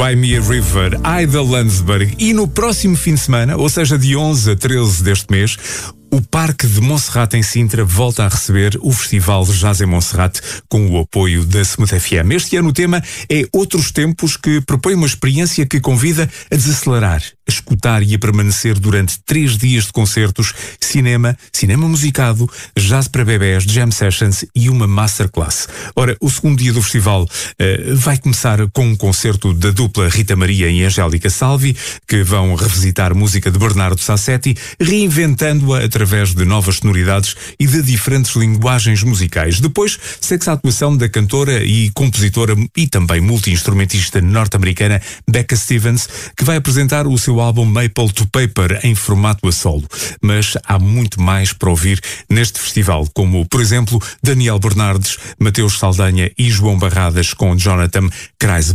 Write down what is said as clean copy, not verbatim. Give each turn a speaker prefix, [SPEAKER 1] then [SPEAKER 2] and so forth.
[SPEAKER 1] Cry Me a River, Ida Landsberg. E no próximo fim de semana, ou seja, de 11 a 13 deste mês, o Parque de Monserrate em Sintra volta a receber o Festival de Jazz em Monserrate com o apoio da Smooth FM. Este ano o tema é Outros Tempos, que propõe uma experiência que convida a desacelerar, a escutar e a permanecer durante 3 dias de concertos, cinema musicado, jazz para bebés, jam sessions e uma masterclass. Ora, o segundo dia do festival vai começar com um concerto da dupla Rita Maria e Angélica Salvi, que vão revisitar música de Bernardo Sassetti, reinventando-a através de novas sonoridades e de diferentes linguagens musicais. Depois, segue-se a atuação da cantora e compositora e também multi-instrumentista norte-americana Becca Stevens, que vai apresentar o seu álbum Maple to Paper em formato a solo. Mas há muito mais para ouvir neste festival, como, por exemplo, Daniel Bernardes, Mateus Saldanha e João Barradas com Jonathan Kreisberg.